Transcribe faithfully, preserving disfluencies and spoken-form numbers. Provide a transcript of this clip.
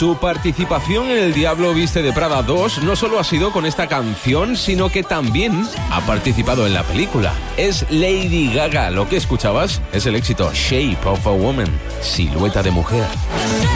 Su participación en El Diablo Viste de Prada dos no solo ha sido con esta canción, sino que también ha participado en la película. Es Lady Gaga. Lo que escuchabas es el éxito Shape of a Woman, Silueta de Mujer.